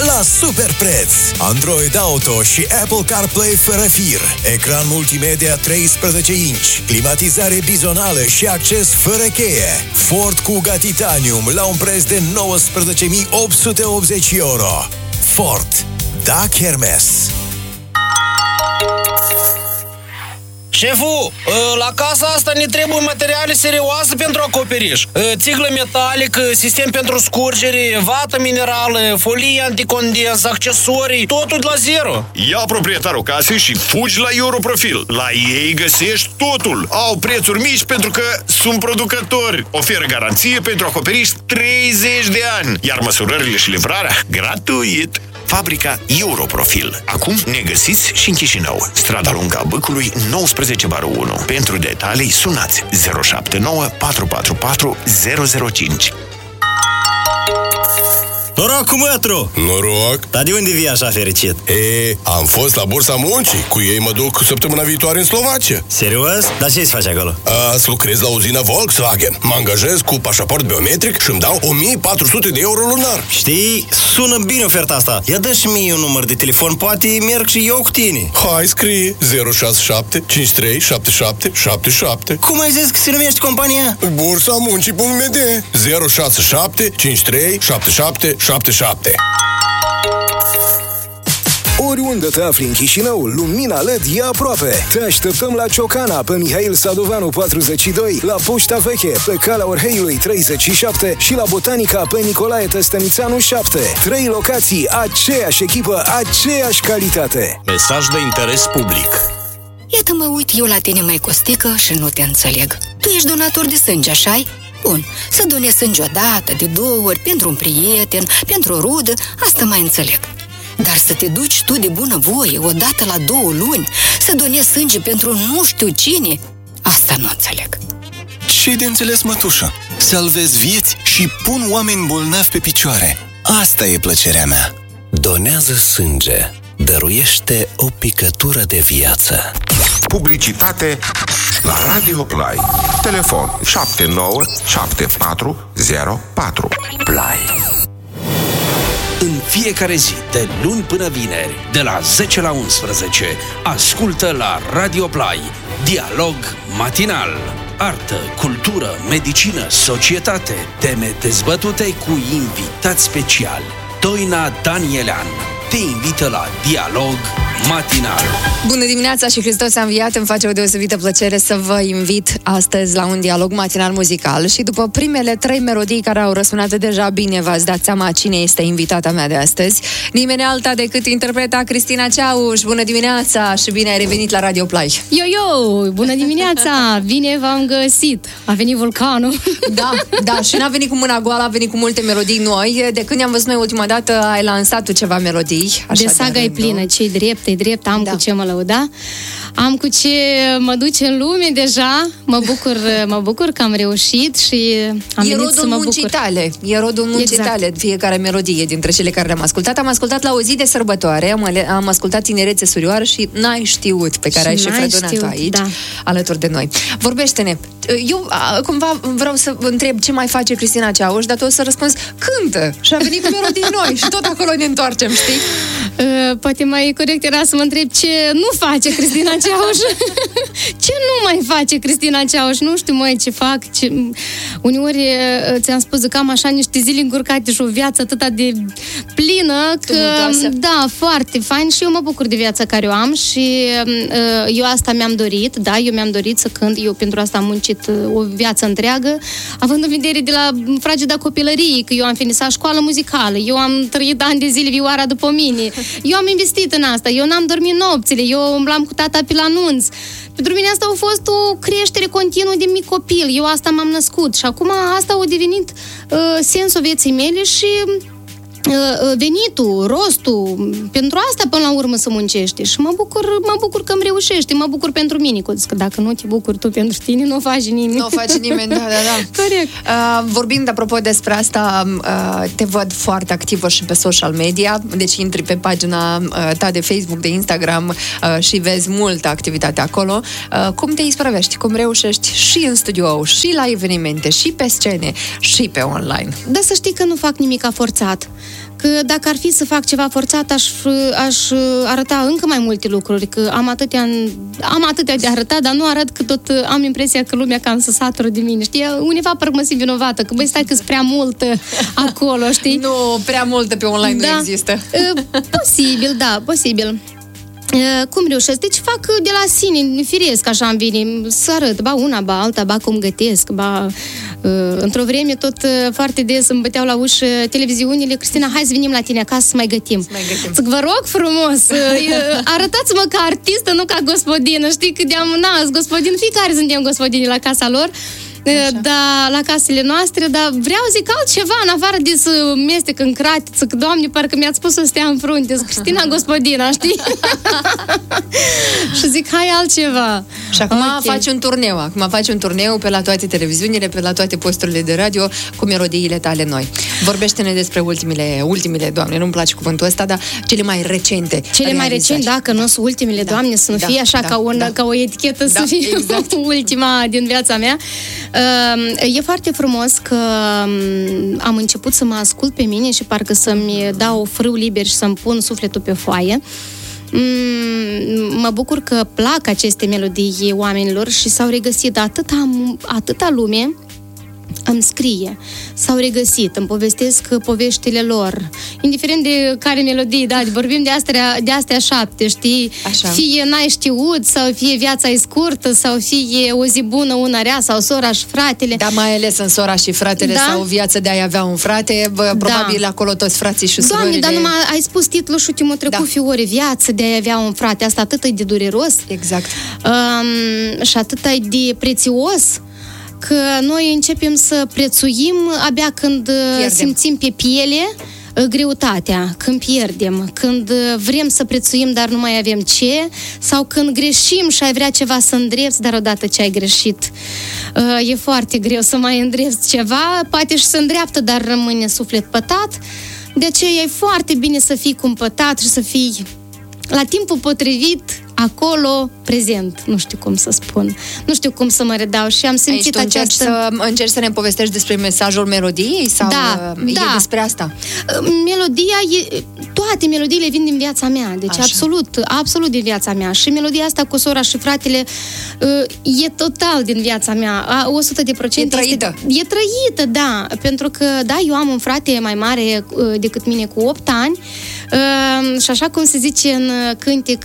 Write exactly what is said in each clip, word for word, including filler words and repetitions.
la super preț. Android Auto și Apple CarPlay fără fir, ecran multimedia treisprezece inci, climatizare bizonală și acces fără cheie. Ford Kuga Titanium la un preț de nouăsprezece mii opt sute optzeci euro. Ford. Da, Hermes. Șeful, la casa asta ne trebuie materiale serioase pentru acoperiș. Țiglă metalică, sistem pentru scurgere, vată minerală, folie anticondens, accesorii, totul de la zero. Ia proprietarul casei și fugi la Europrofil. La ei găsești totul. Au prețuri mici pentru că sunt producători. Oferă garanție pentru acoperiș treizeci de ani, iar măsurările și livrarea gratuit. Fabrica Europrofil. Acum ne găsiți și în Chișinău, strada Lungă a Bâcului, nouăsprezece bară unu. Pentru detalii sunați zero șapte nouă patru patru patru zero zero cinci. Noroc cu mătru! Noroc! Dar de unde vii așa fericit? E, am fost la Bursa Muncii. Cu ei mă duc săptămâna viitoare în Slovacia. Serios? Dar ce-ți faci acolo? Să lucrez la uzina Volkswagen. Mă angajez cu pașaport biometric și îmi dau o mie patru sute de euro lunar. Știi, sună bine oferta asta. Ia dă și mie un număr de telefon, poate merg și eu cu tine. Hai, scrie zero șase șapte cinci trei șapte șapte șapte șapte. Cum ai zis că se numește compania? Bursa Muncii punct m d zero șase șapte cinci trei șapte șapte șapte șapte. Oriunde te afli în Chișinău, lumina L E D e aproape. Te așteptăm la Ciocana, pe Mihail Sadovanu patruzeci și doi, la Poșta Veche, pe Calea Orheiului treizeci și șapte și la Botanica, pe Nicolae Testănițanu șapte. Trei locații, aceeași echipă, aceeași calitate. Mesaj de interes public. Iată mă uit eu la tine, mai Costică, și nu te înțeleg. Tu ești donator de sânge, așa-i? Bun, să donezi sânge o dată, de două ori, pentru un prieten, pentru o rudă, asta mai înțeleg. Dar să te duci tu de bună voie, o dată la două luni, să donezi sânge pentru nu știu cine, asta nu înțeleg. Ce de înțeles, mătușă? Salvezi vieți și pun oameni bolnavi pe picioare. Asta e plăcerea mea. Donează sânge. Dăruiește o picătură de viață. Publicitate la Radio Play. Telefon șapte nouă șapte patru zero patru. Play. În fiecare zi, de luni până vineri, de la zece la unsprezece, ascultă la Radio Play Dialog Matinal. Artă, cultură, medicină, societate, teme dezbătute cu invitați speciali. Doina Danielean te invită la Dialog Matinal. Bună dimineața și Hristos a înviat. Îmi face o deosebită plăcere să vă invit astăzi la un dialog matinal muzical și după primele trei melodii care au răsunat deja bine, v-ați dat seama cine este invitata mea de astăzi. Nimeni alta decât interpreta Cristina Ceauș. Bună dimineața și bine ai revenit la Radio Play. Yo, yo! Bună dimineața! Bine v-am găsit! A venit vulcanul. Da, da, și n-a venit cu mâna goală, a venit cu multe melodii noi. De când ne-am văzut noi ultima dată, ai lansat tu ceva melodii. Așa de saga e plină, ce-i drept, e drept, am da. cu ce mă lăuda, am cu ce mă duce în lume deja, mă bucur, mă bucur că am reușit și am e venit să mă bucur. Tale. E rodul muncii exact. tale, fiecare melodie dintre cele care le-am ascultat. Am ascultat la o zi de sărbătoare, am, ale, am ascultat Tinerețe Surioară și N-ai știut, pe care și ai și fredonat-o aici, da. alături de noi. Vorbește-ne. Eu cumva vreau să vă întreb ce mai face Cristina Ceauș, dar tu o să răspunzi, cântă și a venit cu melodii noi și tot acolo ne întoarcem, știi? Uh, poate mai corect era să mă întreb ce nu face Cristina Ceauș. Ce nu mai face Cristina Ceauș? Nu știu, măi, ce fac. Ce... Uneori ți-am spus că am așa niște zile încurcate și o viață atât de plină că, da, foarte fain și eu mă bucur de viața care o am și uh, eu asta mi-am dorit, da, eu mi-am dorit să cânt, eu pentru asta am muncit o viață întreagă, având în vedere de la frageda copilărie, că eu am finisat școală muzicală, eu am trăit ani de zile vioara după mine, eu am investit în asta, eu n-am dormit nopțile, eu umblam cu tata pe la anunț. Pentru mine asta a fost o creștere continuă de mic copil, eu asta m-am născut și acum asta a devenit uh, sensul vieții mele și venitul, rostul, pentru asta până la urmă să muncești și mă bucur, mă bucur că îmi reușești, mă bucur pentru mine, că dacă nu te bucuri tu pentru tine, nu o faci nimeni. Nu o face nimeni, da, da, da. Corect. Uh, vorbind apropo despre asta, uh, te văd foarte activă și pe social media, deci intri pe pagina uh, ta de Facebook, de Instagram uh, și vezi multă activitate acolo. Uh, cum te isprăvești? Cum reușești și în studio, și la evenimente, și pe scene, și pe online? Da, să știi că nu fac nimic forțat. că dacă ar fi să fac ceva forțat, aș, aș arăta încă mai multe lucruri, că am atâtea, am atâtea de arătat, dar nu arăt că tot am impresia că lumea cam se satură de mine, știi? Undeva parcă mă simt vinovată, că băi, stai că-s prea mult acolo, știi? Nu, prea multă pe online da. Nu există. Posibil, da, posibil. Cum reușesc? Deci fac de la sine, firesc, așa îmi vine, să arăt, ba una, ba alta, ba cum gătesc, ba... Într-o vreme tot foarte des îmi băteau la ușă televiziunile: Cristina, hai să venim la tine acasă să mai gătim. Să mai gătim. Zic, vă rog frumos, arătați-mă ca artistă, nu ca gospodină, știi cât de amânați gospodin, fiecare suntem gospodini la casa lor. Da, la casele noastre, dar vreau, zic, altceva în afară de să mestec în cratiță, că, Doamne, parcă mi-ați spus să stea în frunte, Cristina gospodina, știi? Și zic, hai altceva. Și acum okay. faci un turneu, acum faci un turneu pe la toate televiziunile, pe la toate posturile de radio, cu melodiile tale noi. Vorbește-ne despre ultimile, ultimile, Doamne, nu-mi place cuvântul ăsta, dar cele mai recente. Cele mai recente, da, că nu sunt ultimile, da. Doamne, să nu da, fie așa da, ca, un, da. ca o etichetă, da, să fie exact. ultima din viața mea. E foarte frumos că am început să mă ascult pe mine și parcă să-mi dau frâu liber și să-mi pun sufletul pe foaie. Mă bucur că plac aceste melodii oamenilor și s-au regăsit atâta, atâta lume îmi scrie, s-au regăsit, îmi povestesc poveștile lor, indiferent de care melodii, da, vorbim de astea, de astea șapte, știi? Așa. Fie n-ai știut, sau fie viața e scurtă, sau fie o zi bună, una rea, sau sora și fratele. Da, mai ales în Sora și fratele, da? Sau Viața de a avea un frate, bă, probabil da. Acolo toți frații și surorile. Doamne, dar numai ai spus titlul și ultimul trecut, da. Fiore, Viața de a avea un frate, asta atât e de dureros. Exact. Um, și atât e de prețios, că noi începem să prețuim abia când pierdem. Simțim pe piele greutatea, când pierdem, când vrem să prețuim, dar nu mai avem ce, sau când greșim și ai vrea ceva să îndrepți, dar odată ce ai greșit, e foarte greu să mai îndrepți ceva, poate și să îndreaptă, dar rămâne suflet pătat. De aceea e foarte bine să fii cumpătat și să fii la timpul potrivit, acolo, prezent, nu știu cum să spun, nu știu cum să mă redau și am simțit aici această... Încerci să, încerci să ne povestești despre mesajul melodiei sau da, e da. despre asta? Melodia, e, toate melodiile vin din viața mea, deci Așa. absolut, absolut din viața mea și melodia asta cu Sora și fratele e total din viața mea, o sută de procente. E trăită. Este, e trăită, da, pentru că, da, eu am un frate mai mare decât mine cu opt ani și așa cum se zice în cântec,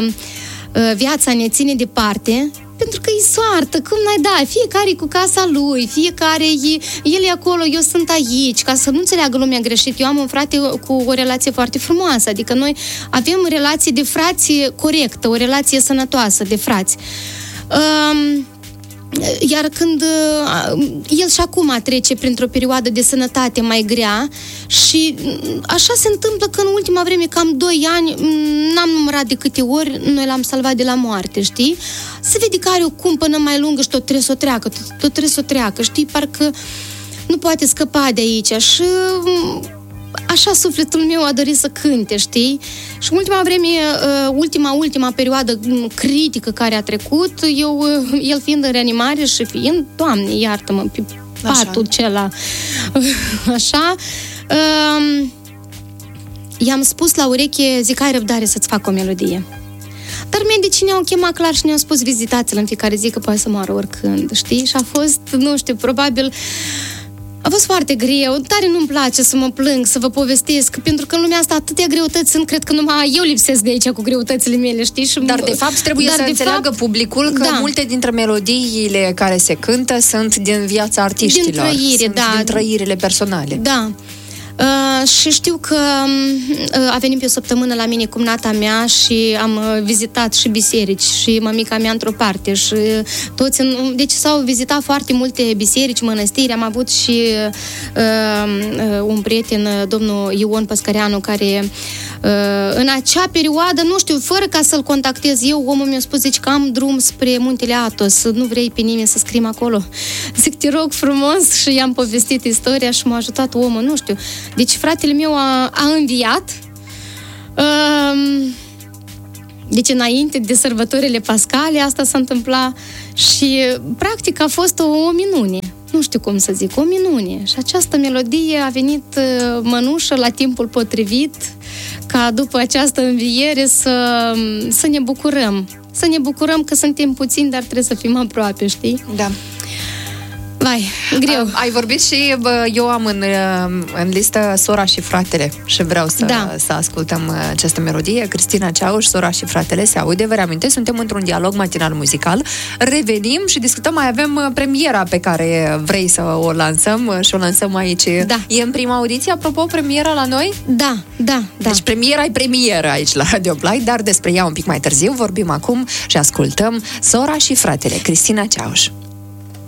viața ne ține departe, pentru că e soartă, cum n-ai da, fiecare cu casa lui, fiecare e, el e acolo, eu sunt aici, ca să nu înțeleagă lumea greșit. Eu am un frate cu o relație foarte frumoasă, adică noi avem relație de frați corectă, o relație sănătoasă de frați. Um, Iar când uh, el și acum trece printr-o perioadă de sănătate mai grea și așa se întâmplă că în ultima vreme, cam doi ani, n-am numărat de câte ori, noi l-am salvat de la moarte, știi? Se vede că are o cumpănă mai lungă și tot trebuie să o treacă, tot, tot trebuie să o treacă, știi? Parcă nu poate scăpa de aici și... Așa sufletul meu a dorit să cânte, știi? Și în ultima vreme, ultima, ultima perioadă critică care a trecut, eu, el fiind în reanimare și fiind, Doamne, iartă-mă, pe patul acela, așa, um, i-am spus la ureche, zic, ai răbdare să-ți fac o melodie. Dar medicii ne-au chemat clar și ne-au spus, vizitați-l în fiecare zi că poate să moară oricând, știi? Și a fost, nu știu, probabil... A fost foarte greu, tare nu-mi place să mă plâng, să vă povestesc, pentru că în lumea asta atâtea greutăți sunt, cred că numai eu lipsesc de aici cu greutățile mele, știi? Și dar de fapt trebuie să înțeleagă fapt, publicul că da. multe dintre melodiile care se cântă sunt din viața artiștilor, din trăire, sunt da. din trăirile personale. Da. Uh, și știu că uh, a venit pe o săptămână la mine cumnata mea și am uh, vizitat și biserici și mămica mea într-o parte și uh, toți în, deci s-au vizitat foarte multe biserici, mănăstiri, am avut și uh, uh, un prieten, domnul Ion Păscăreanu, care uh, în acea perioadă, nu știu, fără ca să-l contactez eu, omul mi-a spus, zici că am drum spre Muntele Athos, nu vrei pe nimeni să scrim acolo? Zic, te rog frumos, și i-am povestit istoria și m-a ajutat omul, nu știu. Deci fratele meu a, a înviat. Um, Deci înainte de sărbătorile pascale asta s-a întâmplat și practic a fost o, o minune. Nu știu cum să zic, o minune. Și această melodie a venit mănușă la timpul potrivit ca după această înviere să, să ne bucurăm. Să ne bucurăm că suntem puțini, dar trebuie să fim aproape, știi? Da. Vai, greu. Ai vorbit și bă, eu am în, în listă Sora și Fratele și vreau să, da. să ascultăm această melodie. Cristina Ceauș, Sora și Fratele se aude. Vă reamintesc, suntem într-un dialog matinal muzical. Revenim și discutăm, mai avem premiera pe care vrei să o lansăm și o lansăm aici. Da. E în prima audiție, apropo, premiera la noi? Da, da, da. Deci premiera e premieră aici la Radio Play, dar despre ea un pic mai târziu. Vorbim acum și ascultăm Sora și Fratele, Cristina Ceauș.